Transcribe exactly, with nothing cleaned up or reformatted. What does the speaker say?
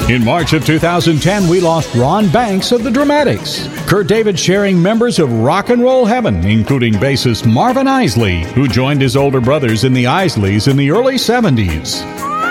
In March of two thousand ten, we lost Ron Banks of the Dramatics. Kurt David sharing members of Rock and Roll Heaven, including bassist Marvin Isley, who joined his older brothers in the Isleys in the early seventies.